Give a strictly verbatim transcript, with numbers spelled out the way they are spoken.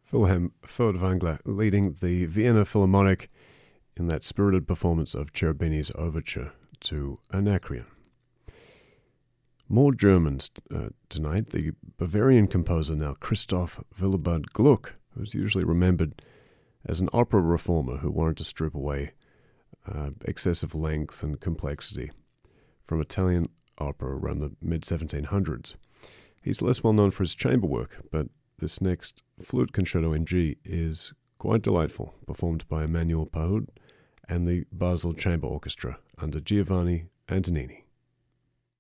Wilhelm Furtwängler leading the Vienna Philharmonic in that spirited performance of Cherubini's overture to Anacreon. More Germans uh, tonight. The Bavarian composer now, Christoph Willibald Gluck, who's usually remembered as an opera reformer who wanted to strip away uh, excessive length and complexity from Italian opera around the mid seventeen hundreds. He's less well known for his chamber work, but this next flute concerto in G is quite delightful, performed by Emmanuel Pahud and the Basel Chamber Orchestra under Giovanni Antonini.